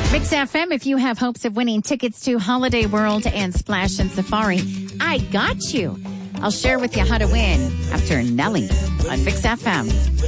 Mix FM, if you have hopes of winning tickets to Holiday World and Splash and Safari, I got you. I'll share with you how to win after Nelly on Mix FM.